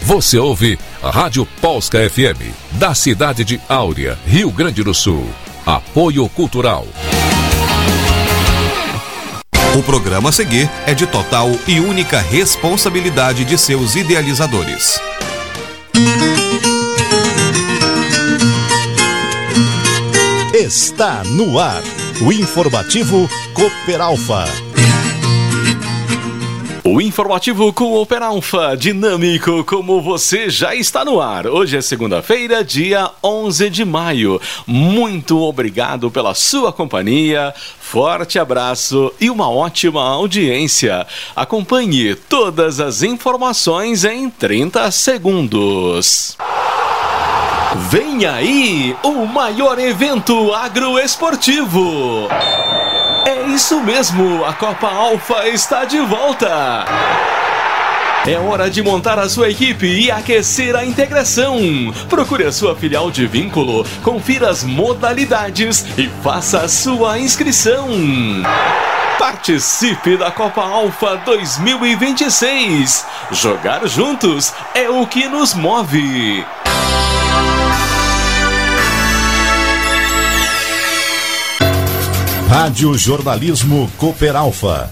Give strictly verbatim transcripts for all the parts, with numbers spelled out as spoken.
Você ouve a Rádio Polska F M, da cidade de Áurea, Rio Grande do Sul. Apoio Cultural. O programa a seguir é de total e única responsabilidade de seus idealizadores. Está no ar o informativo Cooperalfa. O informativo com o Operalfa, dinâmico como você, já está no ar. Hoje é segunda-feira, dia onze de maio. Muito obrigado pela sua companhia, forte abraço e uma ótima audiência. Acompanhe todas as informações em trinta segundos. Vem aí o maior evento agroesportivo. É isso mesmo, a Copa Alfa está de volta. É hora de montar a sua equipe e aquecer a integração. Procure a sua filial de vínculo, confira as modalidades e faça a sua inscrição. Participe da Copa Alfa dois mil e vinte e seis. Jogar juntos é o que nos move. Rádio Jornalismo Cooperalfa.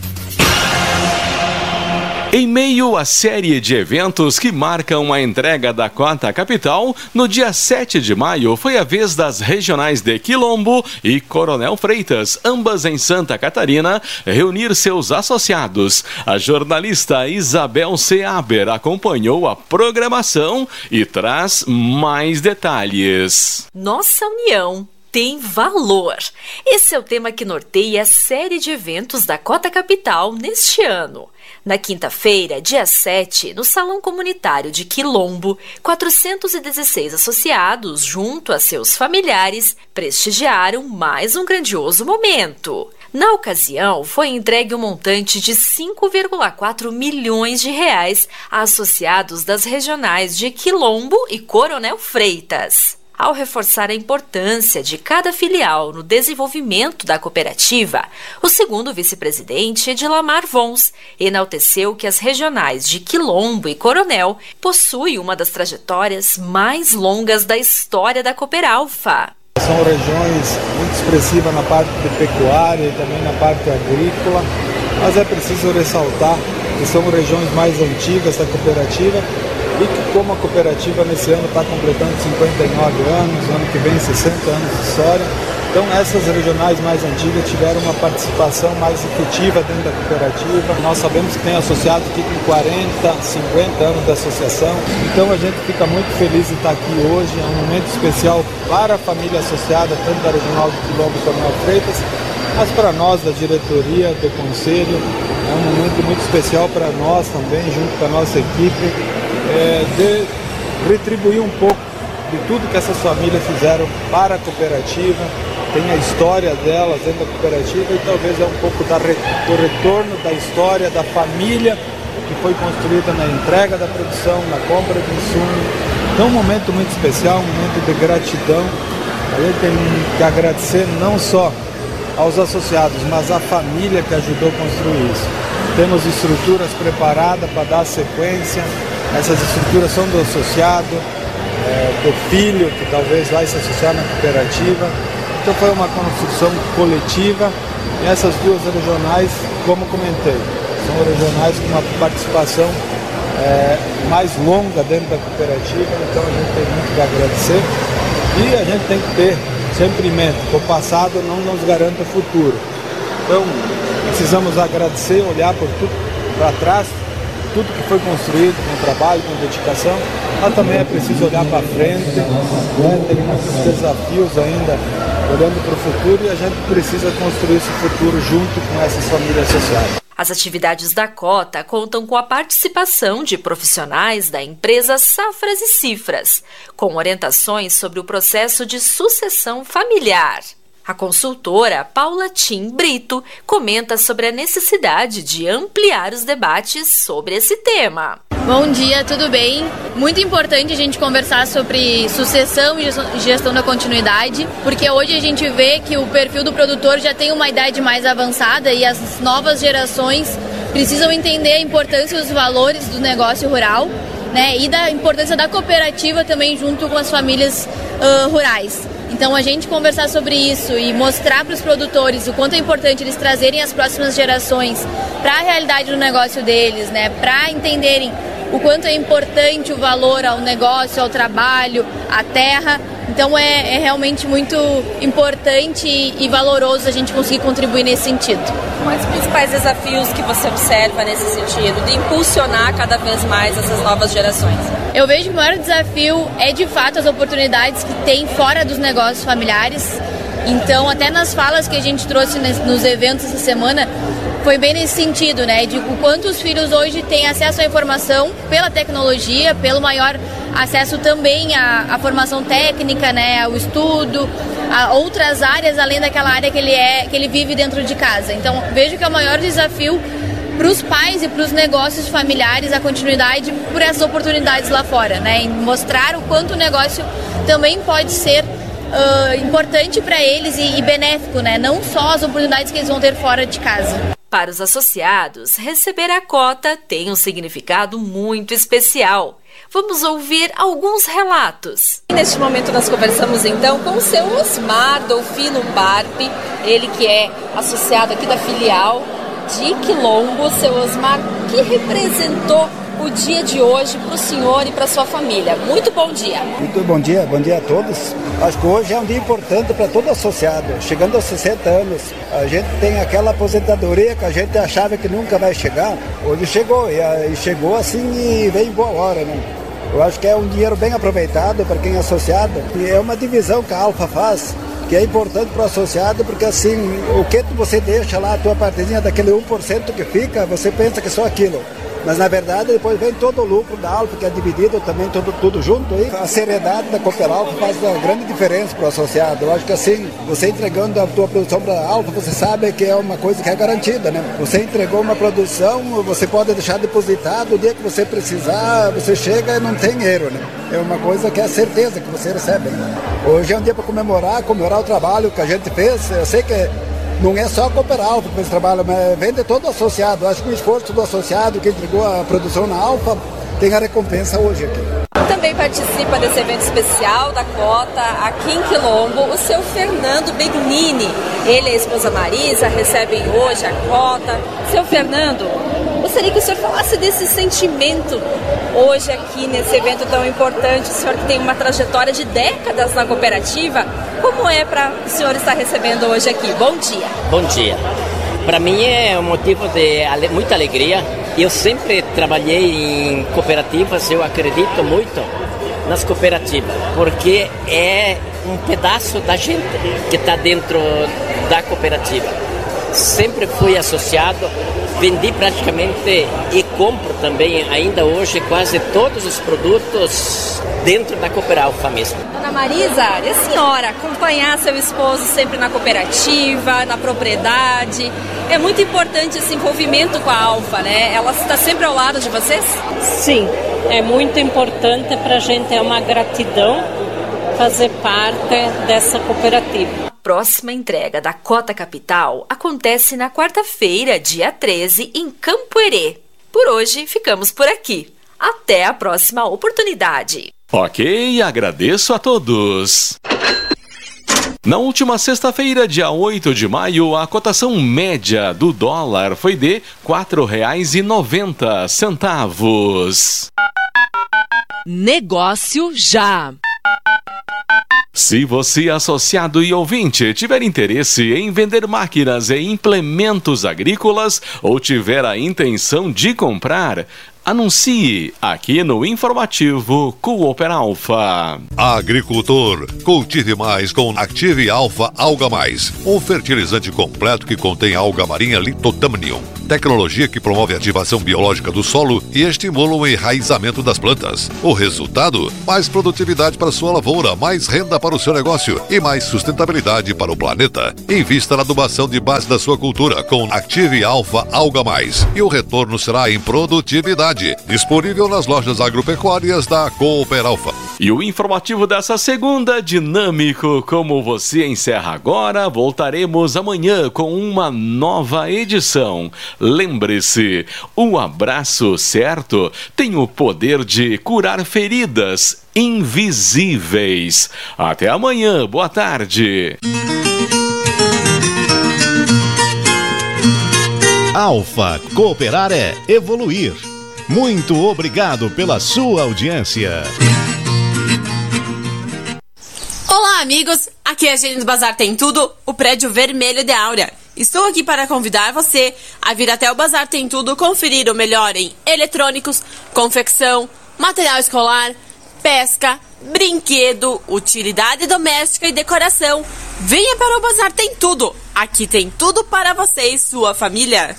Em meio à série de eventos que marcam a entrega da Cota Capital, no dia sete de maio foi a vez das regionais de Quilombo e Coronel Freitas, ambas em Santa Catarina, reunir seus associados. A jornalista Isabel Seaber acompanhou a programação e traz mais detalhes. Nossa união tem valor. Esse é o tema que norteia a série de eventos da Cota Capital neste ano. Na quinta-feira, dia sete, no Salão Comunitário de Quilombo, quatrocentos e dezesseis associados, junto a seus familiares, prestigiaram mais um grandioso momento. Na ocasião, foi entregue um montante de cinco vírgula quatro milhões de reais a associados das regionais de Quilombo e Coronel Freitas. Ao reforçar a importância de cada filial no desenvolvimento da cooperativa, o segundo vice-presidente, Edilamar Vons, enalteceu que as regionais de Quilombo e Coronel possuem uma das trajetórias mais longas da história da Cooperalfa. São regiões muito expressivas na parte de pecuária e também na parte agrícola, mas é preciso ressaltar que são regiões mais antigas da cooperativa e que, como a cooperativa nesse ano está completando cinquenta e nove anos, ano que vem sessenta anos de história, então essas regionais mais antigas tiveram uma participação mais efetiva dentro da cooperativa. Nós sabemos que tem associados aqui com quarenta, cinquenta anos de associação, então a gente fica muito feliz de estar aqui hoje. É um momento especial para a família associada, tanto da Regional de Quilombo e Coronel Freitas, mas para nós da diretoria, do conselho, é um momento muito especial para nós também, junto com a nossa equipe, É, de retribuir um pouco de tudo que essas famílias fizeram para a cooperativa. Tem a história delas dentro da cooperativa e talvez é um pouco da, do retorno da história da família que foi construída na entrega da produção, na compra de insumos. Então, um momento muito especial, um momento de gratidão. A gente tem que agradecer não só aos associados, mas à família que ajudou a construir isso. Temos estruturas preparadas para dar sequência. Essas estruturas são do associado, é, do filho, que talvez vai se associar na cooperativa. Então foi uma construção coletiva. E essas duas regionais, como comentei, são regionais com uma participação é, mais longa dentro da cooperativa. Então a gente tem muito que agradecer. E a gente tem que ter sempre em mente que o passado não nos garante o futuro. Então precisamos agradecer, olhar por tudo para trás, tudo que foi construído com trabalho, com dedicação, mas também é preciso olhar para frente, né? Tem muitos desafios ainda olhando para o futuro e a gente precisa construir esse futuro junto com essas famílias sociais. As atividades da Cota contam com a participação de profissionais da empresa Safras e Cifras, com orientações sobre o processo de sucessão familiar. A consultora Paula Tim Brito comenta sobre a necessidade de ampliar os debates sobre esse tema. Bom dia, tudo bem? Muito importante a gente conversar sobre sucessão e gestão da continuidade, porque hoje a gente vê que o perfil do produtor já tem uma idade mais avançada e as novas gerações precisam entender a importância e os valores do negócio rural. né, e da importância da cooperativa também junto com as famílias uh, rurais. Então a gente conversar sobre isso e mostrar para os produtores o quanto é importante eles trazerem as próximas gerações para a realidade do negócio deles, né, para entenderem o quanto é importante o valor ao negócio, ao trabalho, à terra. Então é, é realmente muito importante e, e valoroso a gente conseguir contribuir nesse sentido. Quais os principais desafios que você observa nesse sentido, de impulsionar cada vez mais essas novas gerações? Eu vejo que o maior desafio é de fato as oportunidades que tem fora dos negócios familiares. Então até nas falas que a gente trouxe nos eventos essa semana, foi bem nesse sentido, né, de o quanto os filhos hoje têm acesso à informação pela tecnologia, pelo maior acesso também à, à formação técnica, né, ao estudo, a outras áreas além daquela área que ele, é, que ele vive dentro de casa. Então vejo que é o maior desafio para os pais e para os negócios familiares a continuidade por essas oportunidades lá fora, né, em mostrar o quanto o negócio também pode ser uh, importante para eles e, e benéfico, né, não só as oportunidades que eles vão ter fora de casa. Para os associados, receber a cota tem um significado muito especial. Vamos ouvir alguns relatos. Neste momento nós conversamos então com o seu Osmar Dolfino Barpe, ele que é associado aqui da filial de Quilombo. Seu Osmar, que representou o dia de hoje para o senhor e para sua família. Muito bom dia. Muito bom dia, bom dia a todos. Acho que hoje é um dia importante para todo associado. Chegando aos sessenta anos, a gente tem aquela aposentadoria que a gente achava que nunca vai chegar. Hoje chegou, e chegou assim e veio em boa hora, né? Eu acho que é um dinheiro bem aproveitado para quem é associado. E é uma divisão que a Alfa faz, que é importante para o associado, porque assim, o que você deixa lá, a tua partezinha daquele um por cento que fica, você pensa que é só aquilo. Mas na verdade depois vem todo o lucro da Alfa, que é dividido também tudo, tudo junto. Aí. A seriedade da Cooperalfa faz uma grande diferença para o associado. Eu acho que assim, você entregando a tua produção para a Alfa, você sabe que é uma coisa que é garantida, né? Você entregou uma produção, você pode deixar depositado, o dia que você precisar, você chega e não tem erro, né? É uma coisa que é certeza que você recebe. Né? Hoje é um dia para comemorar, comemorar o trabalho que a gente fez. Eu sei que não é só a Cooperalfa que fez trabalho, mas vem de todo o associado. Eu acho que o esforço do associado que entregou a produção na Alfa tem a recompensa hoje aqui. Também participa desse evento especial da cota aqui em Quilombo o seu Fernando Begnini. Ele e a esposa Marisa recebem hoje a cota. Seu Fernando, gostaria que o senhor falasse desse sentimento hoje aqui nesse evento tão importante. O senhor que tem uma trajetória de décadas na cooperativa, como é para o senhor estar recebendo hoje aqui? Bom dia. Bom dia. Para mim é um motivo de muita alegria. Eu sempre trabalhei em cooperativas, eu acredito muito nas cooperativas, porque é um pedaço da gente que está dentro da cooperativa. Sempre fui associado, vendi praticamente e compro também ainda hoje quase todos os produtos dentro da Cooperalfa mesmo. Dona Marisa, e a senhora acompanhar seu esposo sempre na cooperativa, na propriedade? É muito importante esse envolvimento com a Alfa, né? Ela está sempre ao lado de vocês? Sim, é muito importante para a gente, é uma gratidão fazer parte dessa cooperativa. A próxima entrega da Cota Capital acontece na quarta-feira, dia treze, em Campo Herê. Por hoje, ficamos por aqui. Até a próxima oportunidade. Ok, agradeço a todos. Na última sexta-feira, dia oito de maio, a cotação média do dólar foi de quatro reais e noventa centavos. Negócio já. Se você, associado e ouvinte, tiver interesse em vender máquinas e implementos agrícolas ou tiver a intenção de comprar, anuncie aqui no informativo Cooperalfa. Agricultor, cultive mais com Active Alfa Alga Mais, um fertilizante completo que contém alga marinha Lithotamnium, tecnologia que promove a ativação biológica do solo e estimula o enraizamento das plantas. O resultado? Mais produtividade para sua lavoura, mais renda para o seu negócio e mais sustentabilidade para o planeta. Invista na adubação de base da sua cultura com Active Alfa Alga Mais e o retorno será em produtividade. Disponível nas lojas agropecuárias da Cooperalfa. E o informativo dessa segunda, dinâmico como você, encerra agora. Voltaremos amanhã com uma nova edição. Lembre-se, o abraço certo tem o poder de curar feridas invisíveis. Até amanhã, boa tarde. Alfa, cooperar é evoluir. Muito obrigado pela sua audiência. Olá, amigos! Aqui é a Gene do Bazar Tem Tudo, o prédio vermelho de Áurea. Estou aqui para convidar você a vir até o Bazar Tem Tudo conferir o melhor em eletrônicos, confecção, material escolar, pesca, brinquedo, utilidade doméstica e decoração. Venha para o Bazar Tem Tudo. Aqui tem tudo para você e sua família.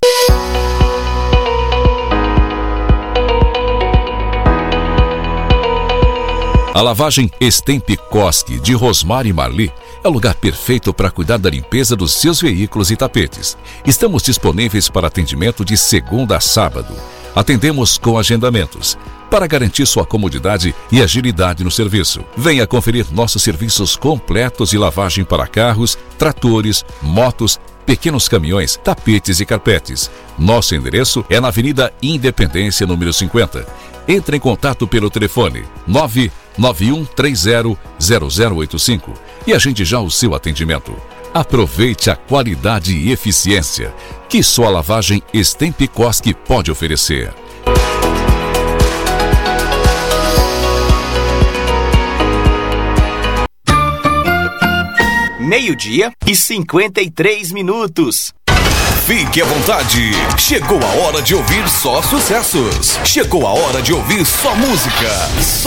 A lavagem Stemp Koski de Rosmar e Marli é o lugar perfeito para cuidar da limpeza dos seus veículos e tapetes. Estamos disponíveis para atendimento de segunda a sábado. Atendemos com agendamentos, para garantir sua comodidade e agilidade no serviço. Venha conferir nossos serviços completos de lavagem para carros, tratores, motos, pequenos caminhões, tapetes e carpetes. Nosso endereço é na Avenida Independência, número cinquenta. Entre em contato pelo telefone nove nove um três zero zero zero oito cinco e agende já o seu atendimento. Aproveite a qualidade e eficiência que só a lavagem Stemp Koski pode oferecer. Meio-dia e cinquenta e três minutos. Fique à vontade. Chegou a hora de ouvir só sucessos. Chegou a hora de ouvir só música. Só